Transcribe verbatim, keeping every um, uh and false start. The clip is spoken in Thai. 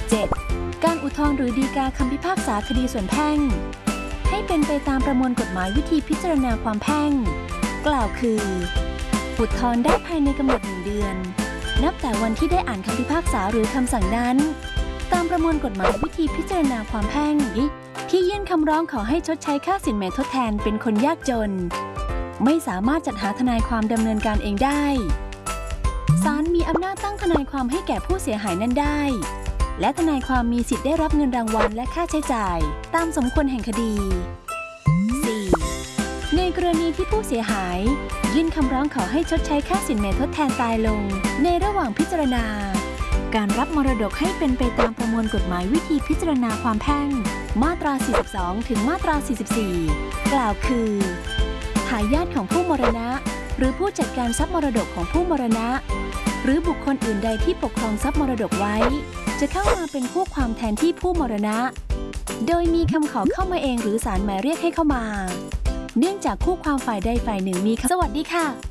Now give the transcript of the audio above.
เจ็ด การอุทธรณ์หรือฎีกาคำพิพากษาคดีส่วนแพ่งให้เป็นไปตามประมวลกฎหมายวิธีพิจารณาความแพ่งกล่าวคืออุทธรณ์ได้ภายในกำหนดหนึ่งเดือนนับแต่วันที่ได้อ่านคำพิพากษาหรือคำสั่งนั้นตามประมวลกฎหมายวิธีพิจารณาความแพ่งที่ยื่นคำร้องขอให้ชดใช้ค่าสินไหมทดแทนเป็นคนยากจนไม่สามารถจัดหาทนายความดำเนินการเองได้ศาลมีอำนาจตั้งทนายความให้แก่ผู้เสียหายนั้นได้และทนายความมีสิทธิ์ได้รับเงินรางวัลและค่าใช้จ่ายตามสมควรแห่งคดี สี่ ในกรณีที่ผู้เสียหายยื่นคำร้องขอให้ชดใช้ค่าสินไหมทดแทนตายลงในระหว่างพิจารณาการรับมรดกให้เป็นไปตามประมวลกฎหมายวิธีพิจารณาความแพ่งมาตรา สี่สิบสอง ถึงมาตรา สี่สิบสี่ กล่าวคือทายาทของผู้มรณะหรือผู้จัดการทรัพย์มรดกของผู้มรณะหรือบุคคลอื่นใดที่ปกครองทรัพย์มรดกไว้จะเข้ามาเป็นคู่ความแทนที่ผู้มรณะโดยมีคำขอเข้ามาเองหรือศาลหมายเรียกให้เข้ามาเนื่องจากคู่ความฝ่ายใดฝ่ายหนึ่งมีสวัสดีค่ะ